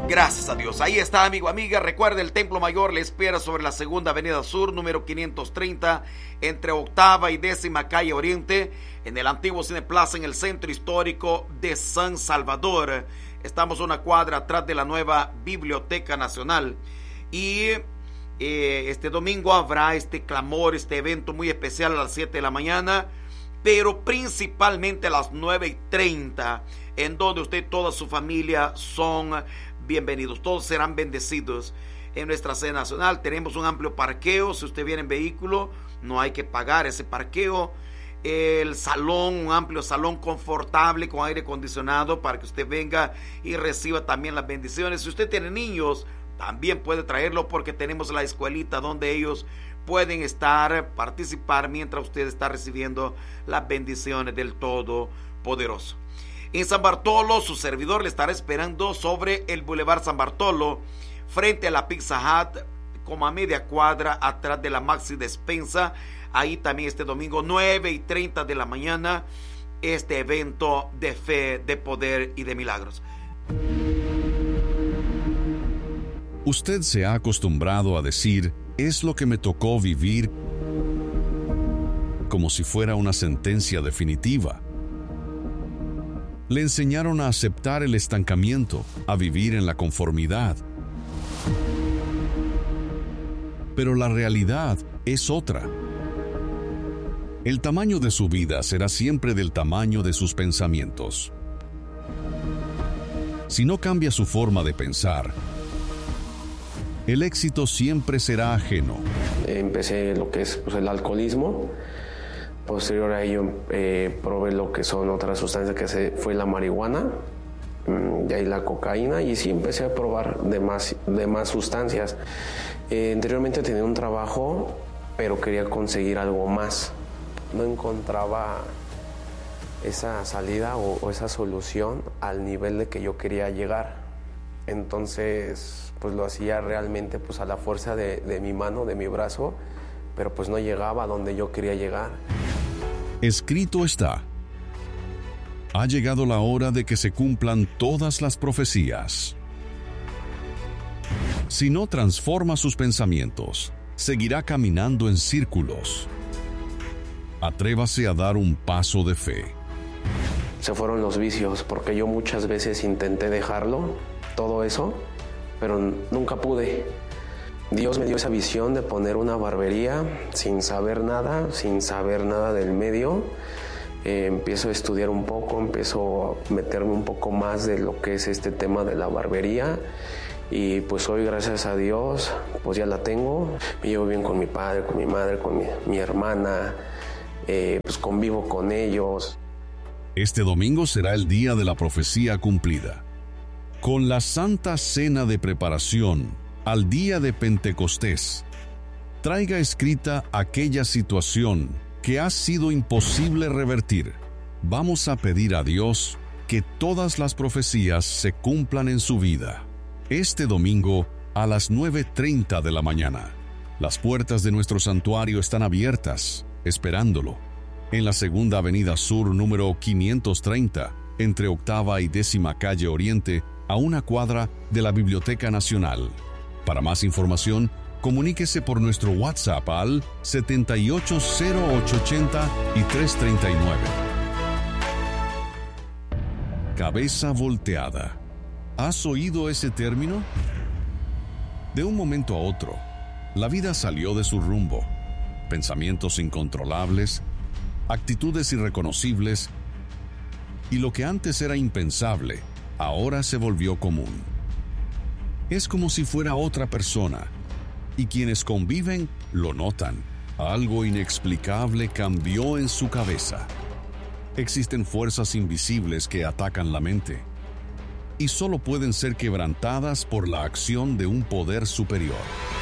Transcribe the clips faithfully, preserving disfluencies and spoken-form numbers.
Gracias a Dios. Ahí está, amigo, amiga. Recuerde, el Templo Mayor le espera sobre la Segunda Avenida Sur, número quinientos treinta, entre Octava y Décima Calle Oriente, en el antiguo Cine Plaza, en el centro histórico de San Salvador. Estamos una cuadra atrás de la nueva Biblioteca Nacional. Y eh, este domingo habrá este clamor, este evento muy especial a las siete de la mañana, pero principalmente a las nueve y treinta, en donde usted y toda su familia son bienvenidos, todos serán bendecidos en nuestra sede nacional. Tenemos un amplio parqueo, si usted viene en vehículo no hay que pagar ese parqueo. El salón, un amplio salón confortable con aire acondicionado para que usted venga y reciba también las bendiciones. Si usted tiene niños, también puede traerlo, porque tenemos la escuelita donde ellos pueden estar, participar mientras usted está recibiendo las bendiciones del Todopoderoso. En San Bartolo, su servidor le estará esperando sobre el Boulevard San Bartolo, frente a la Pizza Hut, como a media cuadra atrás de la Maxi Despensa. Ahí también este domingo, nueve y treinta de la mañana, este evento de fe, de poder y de milagros. Usted se ha acostumbrado a decir, es lo que me tocó vivir, como si fuera una sentencia definitiva. Le enseñaron a aceptar el estancamiento, a vivir en la conformidad. Pero la realidad es otra. El tamaño de su vida será siempre del tamaño de sus pensamientos. Si no cambia su forma de pensar, el éxito siempre será ajeno. Empecé lo que es pues, el alcoholismo. Posterior a ello, eh, probé lo que son otras sustancias, que se, fue la marihuana, de ahí la cocaína, y sí empecé a probar de más, de más sustancias. Eh, anteriormente tenía un trabajo, pero quería conseguir algo más. No encontraba esa salida o, o esa solución al nivel de que yo quería llegar. Entonces, pues lo hacía realmente pues, a la fuerza de, de mi mano, de mi brazo, pero pues no llegaba a donde yo quería llegar. Escrito está: ha llegado la hora de que se cumplan todas las profecías. Si no transforma sus pensamientos, seguirá caminando en círculos. Atrévase a dar un paso de fe. Se fueron los vicios, porque yo muchas veces intenté dejarlo, todo eso, pero nunca pude. Dios me dio esa visión de poner una barbería sin saber nada, sin saber nada del medio. Eh, empiezo a estudiar un poco, empiezo a meterme un poco más de lo que es este tema de la barbería. Y pues hoy, gracias a Dios, pues ya la tengo. Me llevo bien con mi padre, con mi madre, con mi, mi hermana. Eh, pues convivo con ellos. Este domingo será el día de la profecía cumplida. Con la Santa Cena de Preparación al día de Pentecostés, traiga escrita aquella situación que ha sido imposible revertir. Vamos a pedir a Dios que todas las profecías se cumplan en su vida. Este domingo a las nueve y treinta de la mañana. Las puertas de nuestro santuario están abiertas, esperándolo, en la Segunda Avenida Sur, número quinientos treinta, entre Octava y Décima Calle Oriente, a una cuadra de la Biblioteca Nacional. Para más información, comuníquese por nuestro WhatsApp al setenta y ocho cero ocho ochenta y tres treinta y nueve. Cabeza volteada. ¿Has oído ese término? De un momento a otro, la vida salió de su rumbo. Pensamientos incontrolables, actitudes irreconocibles, y lo que antes era impensable, ahora se volvió común. Es como si fuera otra persona, y quienes conviven lo notan. Algo inexplicable cambió en su cabeza. Existen fuerzas invisibles que atacan la mente, y solo pueden ser quebrantadas por la acción de un poder superior.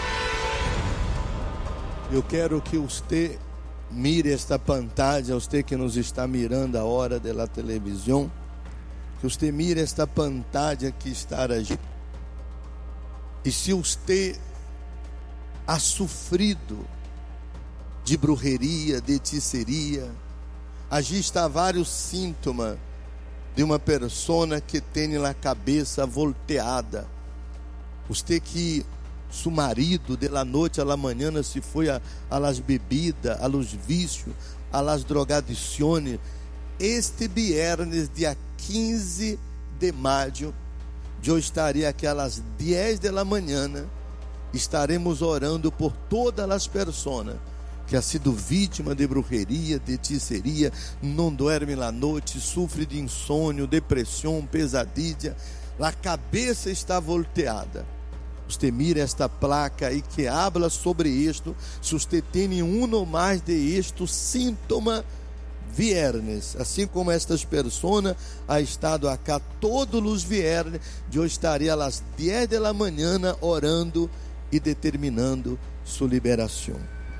Eu quero que usted mire esta pantalla, usted que nos está mirando agora da televisão, que usted mire esta pantalla que está allí. E se usted ha sofrido de brujeria, de hechiceria, allí está vários sintomas de uma persona que tem a cabeça volteada. Você que su marido de la noche a la mañana se foi a, a las bebidas, a los vicios, a las drogadiciones. Este viernes, dia quinze de maio, eu estarei aqui às dez da manhã. Estaremos orando por todas as pessoas que ha sido vítima de brujeria, de hechiceria, não dorme na noite, sofre de insônia, depressão, pesadilha, a cabeça está volteada. Você mira esta placa e que habla sobre isto. Se você tem um ou mais de estes sintomas, viernes, assim como estas pessoas ha estado acá todos os viernes, eu estarei às dez da manhã orando e determinando sua liberação.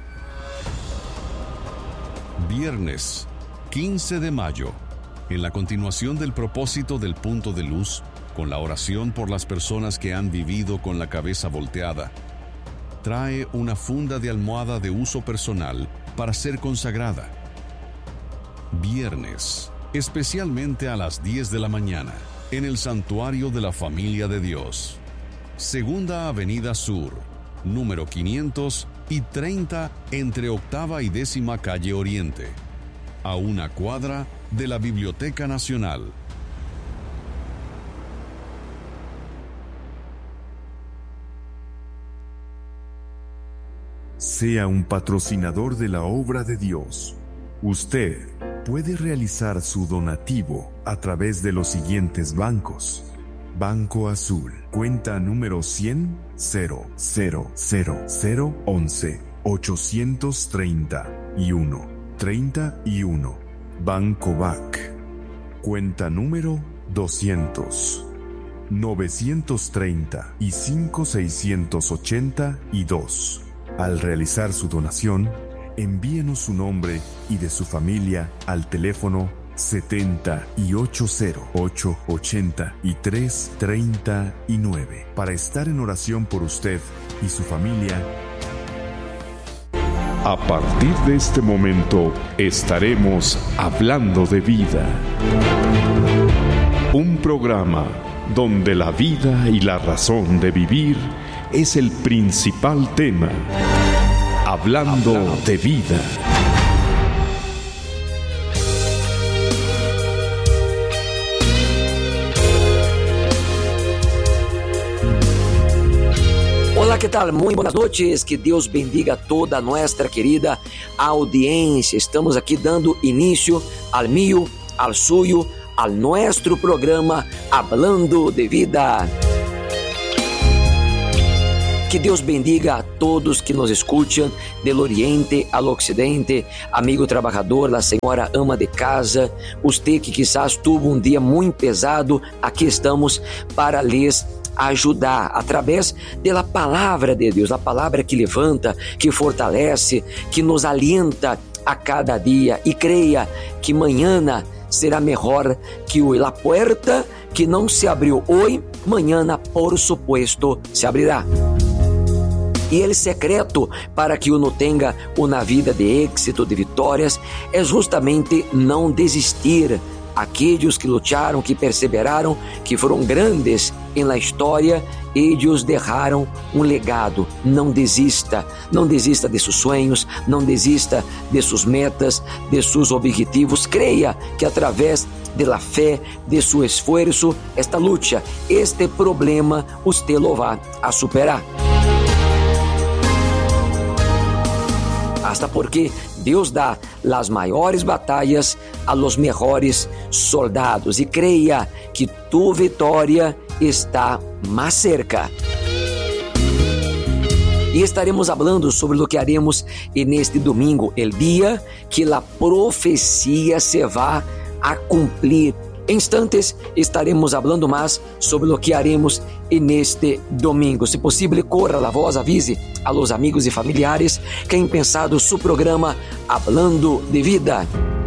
Viernes, quince de mayo, en la continuación del propósito del punto de luz, con la oración por las personas que han vivido con la cabeza volteada, trae una funda de almohada de uso personal para ser consagrada. Viernes, especialmente a las diez de la mañana, en el Santuario de la Familia de Dios. Segunda Avenida Sur, número quinientos y treinta, entre Octava y Décima Calle Oriente, a una cuadra de la Biblioteca Nacional. Sea un patrocinador de la obra de Dios. Usted puede realizar su donativo a través de los siguientes bancos. Banco Azul, cuenta número cien, cero, cero, cero, cero, once, ochocientos treinta y uno, treinta y uno. Banco B A C, cuenta número doscientos, novecientos treinta y cinco, seiscientos ochenta y dos. Al realizar su donación, envíenos su nombre y de su familia al teléfono setenta y ocho cero ocho ochenta y tres treinta y nueve para estar en oración por usted y su familia. A partir de este momento estaremos hablando de vida. Un programa donde la vida y la razón de vivir es el principal tema. Hablando, Hablando de vida. Olá, que tal? Muito boas noites, que Deus bendiga toda a nossa querida audiência. Estamos aqui dando início ao meu, ao suyo, ao nosso programa Hablando de Vida. Que Deus bendiga a todos que nos escutam del Oriente ao Ocidente, amigo trabalhador, a senhora ama de casa, você que quizás tuvo um dia muito pesado, aqui estamos para lhes ajudar através da palavra de Deus, a palavra que levanta, que fortalece, que nos alienta a cada dia. E creia que amanhã será melhor que hoje. A porta que não se abriu hoje, amanhã por supuesto se abrirá. E o secreto para que uno tenha uma vida de êxito, de vitórias, é justamente não desistir. Aqueles que lutaram, que perseveraram, que foram grandes na história, eles deixaram um legado. Não desista, não desista de seus sonhos, não desista de suas metas, de seus objetivos. Creia que através da fé, de seu esforço, esta luta, este problema, você lo vai a superar. Hasta porque Deus dá as maiores batalhas a los mejores soldados. E creia que tu vitória está mais cerca. E estaremos falando sobre o que haremos neste domingo, o dia que a profecia se vai a cumprir. Em instantes estaremos falando mais sobre o que haremos neste domingo. Se possível, corra a voz, avise a los amigos e familiares que têm pensado su programa Hablando de Vida.